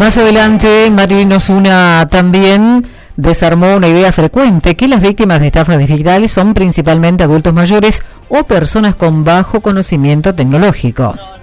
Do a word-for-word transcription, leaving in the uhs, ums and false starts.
Más adelante, Marilyn Osuna también desarmó una idea frecuente, que las víctimas de estafas digitales son principalmente adultos mayores o personas con bajo conocimiento tecnológico.